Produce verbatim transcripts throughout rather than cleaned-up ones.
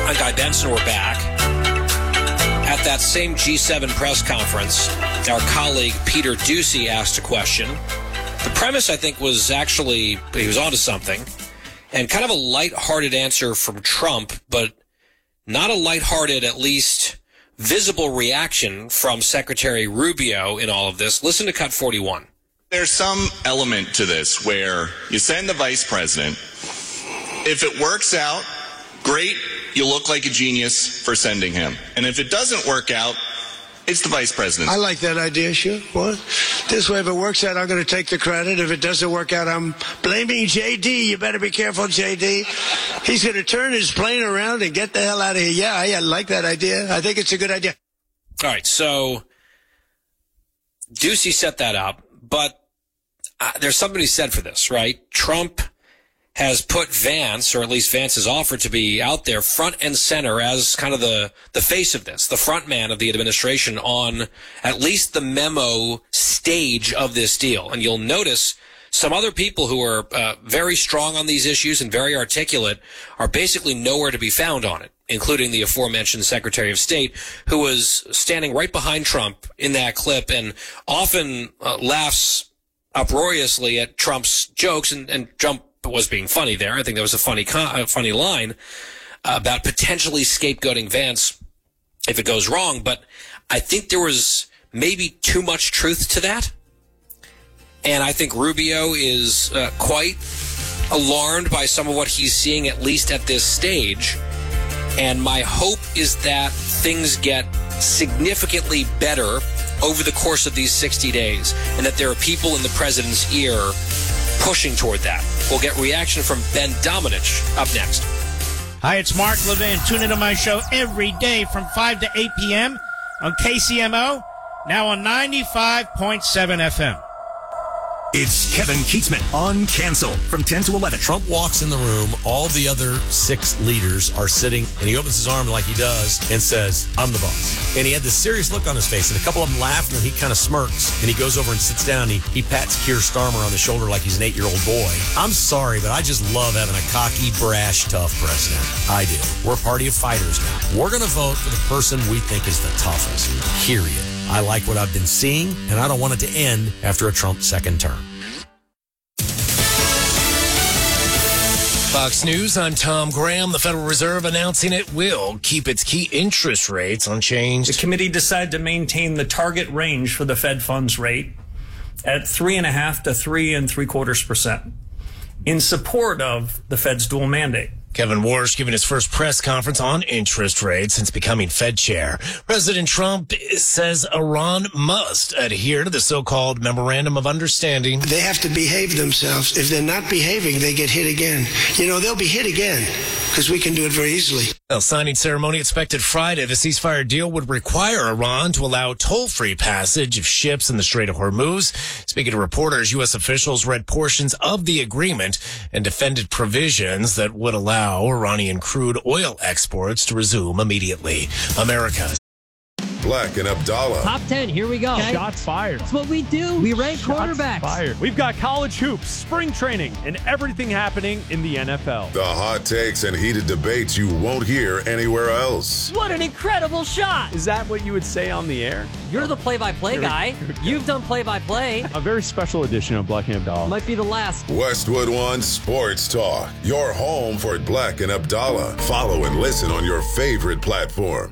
and Guy Benson were back. At that same G seven press conference, our colleague Peter Doocy asked a question. The premise, I think, was actually, he was onto something, and kind of a lighthearted answer from Trump, but not a lighthearted, at least visible reaction from Secretary Rubio in all of this. Listen to Cut forty-one. There's some element to this where you send the vice president. If it works out, great, you look like a genius for sending him. And if it doesn't work out, it's the vice president. I like that idea, sure. What? This way, if it works out, I'm going to take the credit. If it doesn't work out, I'm blaming J D. You better be careful, J D. He's going to turn his plane around and get the hell out of here. Yeah, I like that idea. I think it's a good idea. All right, so Doocy set that up, but uh, there's something he said for this, right? Trump has put Vance, or at least Vance has offered to be out there front and center as kind of the, the face of this, the front man of the administration on at least the memo stage of this deal. And you'll notice some other people who are uh, very strong on these issues and very articulate are basically nowhere to be found on it, including the aforementioned Secretary of State, who was standing right behind Trump in that clip and often uh, laughs uproariously at Trump's jokes, and, and Trump was being funny there. I think that was a funny, a funny line about potentially scapegoating Vance if it goes wrong. But I think there was maybe too much truth to that. And I think Rubio is uh, quite alarmed by some of what he's seeing, at least at this stage. And my hope is that things get significantly better over the course of these sixty days, and that there are people in the president's ear pushing toward that. We'll get reaction from Ben Domenech up next. Hi, it's Mark Levin. Tune into my show every day from five to eight p.m. on K C M O, now on ninety-five point seven F M. It's Kevin Keatsman on Cancel from ten to eleven. Trump walks in the room. All the other six leaders are sitting, and he opens his arm like he does and says, I'm the boss. And he had this serious look on his face, and a couple of them laughed, and he kind of smirks, and he goes over and sits down. And he, he pats Keir Starmer on the shoulder like he's an eight-year-old boy. I'm sorry, but I just love having a cocky, brash, tough president. I do. We're a party of fighters now. We're going to vote for the person we think is the toughest, period. I like what I've been seeing, and I don't want it to end after a Trump second term. Fox News, I'm Tom Graham. The Federal Reserve announcing it will keep its key interest rates unchanged. The committee decided to maintain the target range for the Fed funds rate at three and a half to three and three quarters percent in support of the Fed's dual mandate. Kevin Warsh giving his first press conference on interest rates since becoming Fed chair. President Trump says Iran must adhere to the so-called Memorandum of Understanding. They have to behave themselves. If they're not behaving, they get hit again. You know, they'll be hit again because we can do it very easily. A signing ceremony expected Friday. The ceasefire deal would require Iran to allow toll-free passage of ships in the Strait of Hormuz. Speaking to reporters, U S officials read portions of the agreement and defended provisions that would allow Iranian crude oil exports to resume immediately. America. Black and Abdallah. Top ten, here we go. Okay. Shots fired. That's what we do. We rank Shots quarterbacks. Fired. We've got college hoops, spring training, and everything happening in the N F L. The hot takes and heated debates you won't hear anywhere else. What an incredible shot. Is that what you would say on the air? You're the play-by-play guy. You've done play-by-play. A very special edition of Black and Abdallah. Might be the last. Westwood One Sports Talk. Your home for Black and Abdallah. Follow and listen on your favorite platform.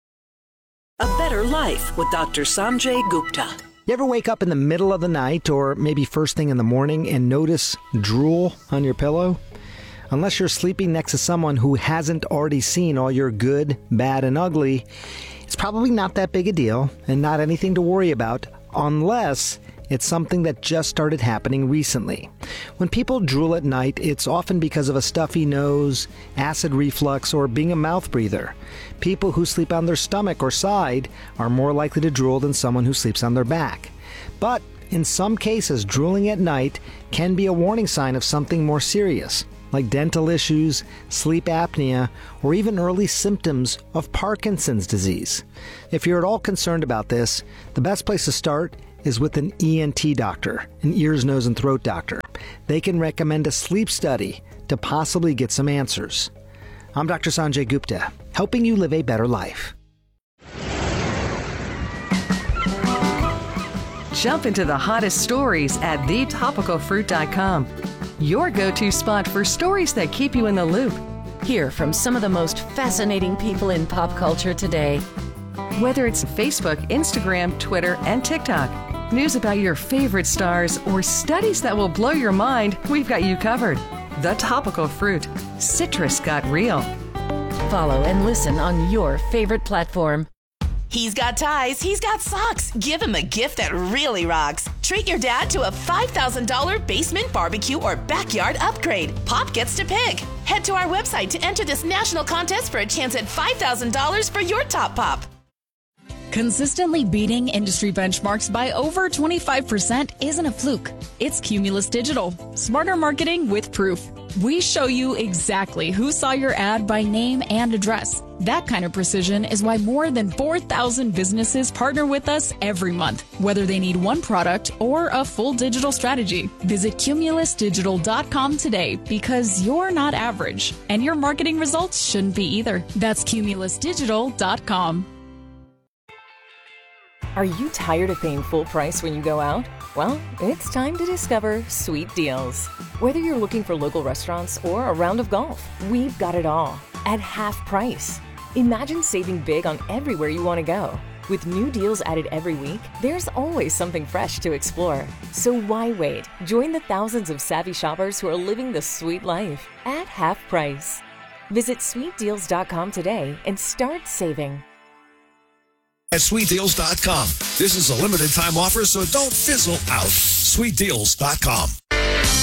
A better life with Doctor Sanjay Gupta. You ever wake up in the middle of the night or maybe first thing in the morning and notice drool on your pillow? Unless you're sleeping next to someone who hasn't already seen all your good, bad, and ugly, it's probably not that big a deal and not anything to worry about unless it's something that just started happening recently. When people drool at night, it's often because of a stuffy nose, acid reflux, or being a mouth breather. People who sleep on their stomach or side are more likely to drool than someone who sleeps on their back. But in some cases, drooling at night can be a warning sign of something more serious, like dental issues, sleep apnea, or even early symptoms of Parkinson's disease. If you're at all concerned about this, the best place to start is with an E N T doctor, an ears, nose, and throat doctor. They can recommend a sleep study to possibly get some answers. I'm Doctor Sanjay Gupta, helping you live a better life. Jump into the hottest stories at the topical fruit dot com. Your go-to spot for stories that keep you in the loop. Hear from some of the most fascinating people in pop culture today. Whether it's Facebook, Instagram, Twitter, and TikTok, news about your favorite stars, or studies that will blow your mind, we've got you covered. The Topical Fruit. Citrus got real. Follow and listen on your favorite platform. He's got ties, he's got socks. Give him a gift that really rocks. Treat your dad to a five thousand dollars basement barbecue or backyard upgrade. Pop gets to pick. Head to our website to enter this national contest for a chance at five thousand dollars for your top pop. Consistently beating industry benchmarks by over twenty-five percent isn't a fluke. It's Cumulus Digital. Smarter marketing with proof. We show you exactly who saw your ad by name and address. That kind of precision is why more than four thousand businesses partner with us every month, whether they need one product or a full digital strategy. Visit cumulus digital dot com today because you're not average, and your marketing results shouldn't be either. That's cumulus digital dot com. Are you tired of paying full price when you go out? Well, it's time to discover Sweet Deals. Whether you're looking for local restaurants or a round of golf, we've got it all at half price. Imagine saving big on everywhere you want to go. With new deals added every week, there's always something fresh to explore. So why wait? Join the thousands of savvy shoppers who are living the sweet life at half price. Visit sweet deals dot com today and start saving. At sweet deals dot com. This is a limited time offer, so don't fizzle out. sweet deals dot com.